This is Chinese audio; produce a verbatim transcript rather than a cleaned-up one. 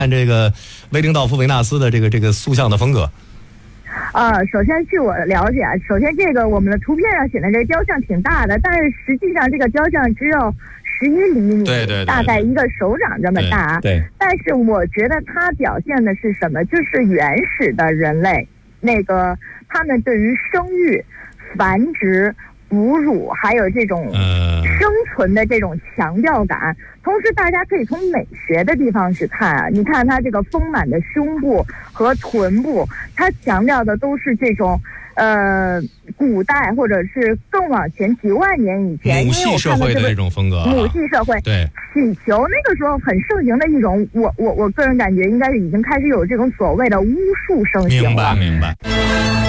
看这个威灵道夫·维纳斯的这个这个塑像的风格。 呃，首先据我了解，首先这个我们的图片上显得这个雕像挺大的，但是实际上这个雕像只有十一厘米， 对 对, 对， 大概一个手掌这么大。 对。对但是我觉得它表现的是什么？就是原始的人类，那个他们对于生育、繁殖、哺乳，还有这种生存的这种强调感。同时大家可以从美学的地方去看啊，你看它这个丰满的胸部和臀部，它强调的都是这种呃古代或者是更往前几万年以前母系社会的这种风格、啊、 母系社会。 对， 祈求那个时候很盛行的一种，我我我个人感觉应该是已经开始有这种所谓的巫术盛行了。 明白明白。